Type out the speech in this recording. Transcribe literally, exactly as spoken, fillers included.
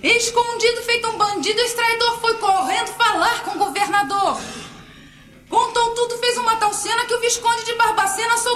Escondido feito um bandido, esse traidor foi correndo falar com o governador. Contou tudo, fez uma tal cena que o Visconde de Barbacena soltou